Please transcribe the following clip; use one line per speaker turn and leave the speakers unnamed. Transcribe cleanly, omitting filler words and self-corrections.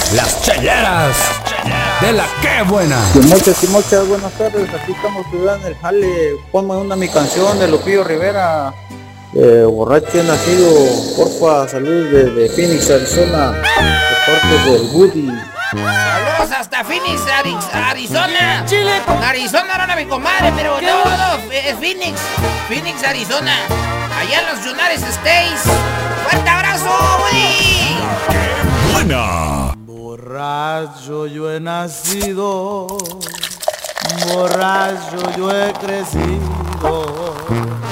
Las cheleras de la que buena.
Y muchas buenas tardes. Aquí estamos en el jale. Ponme mi canción de Lupillo Rivera. Borracho he nacido. Porfa, salud desde Phoenix, Arizona. De parte del Woody.
Saludos hasta Phoenix, Arizona. Chile. Arizona era mi comadre, pero no, es Phoenix. Phoenix, Arizona. Allá en los United States. ¡Fuerte abrazo, Woody!
Buena.
Borracho yo he nacido, borracho yo he crecido.